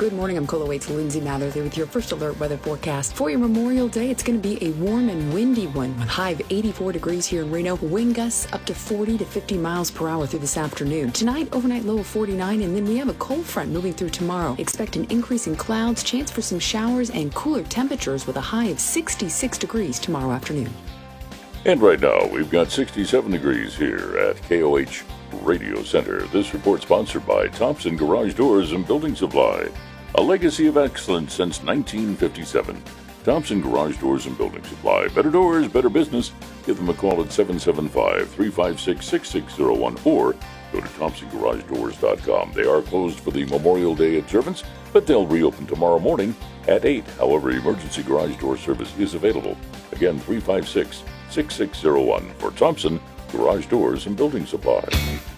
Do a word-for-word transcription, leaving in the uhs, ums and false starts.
Good morning. I'm Cola Waits Lindsay Matherly with your first alert weather forecast. For your Memorial Day, it's going to be a warm and windy one with high of eighty-four degrees here in Reno. Wind gusts up to forty to fifty miles per hour through this afternoon. Tonight, overnight low of forty-nine, and then we have a cold front moving through tomorrow. Expect an increase in clouds, chance for some showers, and cooler temperatures with a high of sixty-six degrees tomorrow afternoon. And right now, we've got sixty-seven degrees here at K O H Radio Center. This report sponsored by Thompson Garage Doors and Building Supply, a legacy of excellence since nineteen fifty-seven. Thompson Garage Doors and Building Supply. Better doors, better business. Give them a call at seven seven five, three five six, six six zero one or go to thompson garage doors dot com. They are closed for the Memorial Day observance, but they'll reopen tomorrow morning at eight. However, emergency garage door service is available. Again, three five six, six six zero one for Thompson Garage Doors and Building Supply.